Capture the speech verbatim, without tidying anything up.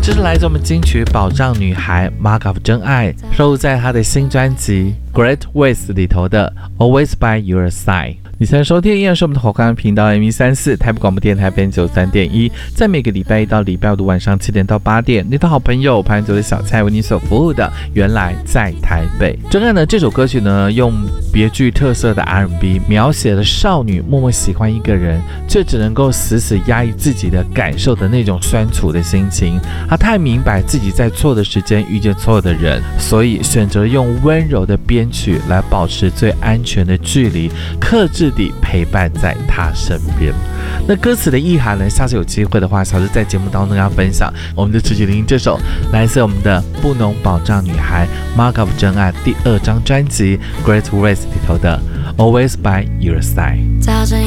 这是来自我们金曲保障女孩 Mark of 真爱，收录在她的新专辑 Great Ways 里头的 Always by Your Side。你现在收听依然是我们的火康频道 M 一三四 台北广播电台 F M 九十三点一，在每个礼拜一到礼拜五的晚上七点到八点，你的好朋友潘九的小菜为你所服务的原来在台北。真爱呢，这首歌曲呢，用别具特色的 R and B 描写了少女默默喜欢一个人，却只能够死死压抑自己的感受的那种酸楚的心情。她太明白自己在错的时间遇见错的人，所以选择用温柔的编曲来保持最安全的距离，克制地陪伴在他身边。那歌词的意涵呢，下次有机会的话，小志在节目当中跟大家分享。我们就持续聆听这首来自我们的布农保障女孩 Mark of 真爱第二张专辑 Great Ways 里头的 Always by Your Side。